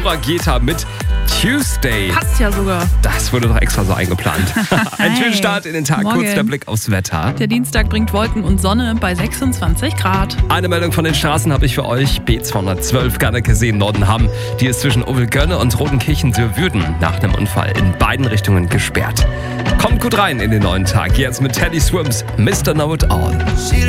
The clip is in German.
Dora Geta mit Tuesday. Passt ja sogar. Das wurde doch extra so eingeplant. Einen schönen Start in den Tag. Morgen. Kurz der Blick aufs Wetter. Der Dienstag bringt Wolken und Sonne bei 26 Grad. Eine Meldung von den Straßen habe ich für euch. B212 Garnekesee-Nordenham. Die ist zwischen Ovelgönne und Rodenkirchen-Dürwürden nach einem Unfall in beiden Richtungen gesperrt. Kommt gut rein in den neuen Tag. Jetzt mit Teddy Swims, Mr. Know It All.